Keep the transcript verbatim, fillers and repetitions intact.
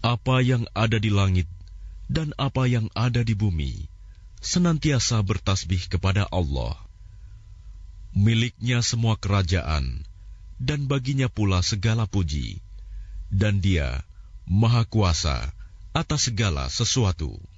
Apa yang ada di langit dan apa yang ada di bumi senantiasa bertasbih kepada Allah. Miliknya semua kerajaan, dan baginya pula segala puji, dan Dia Maha Kuasa atas segala sesuatu.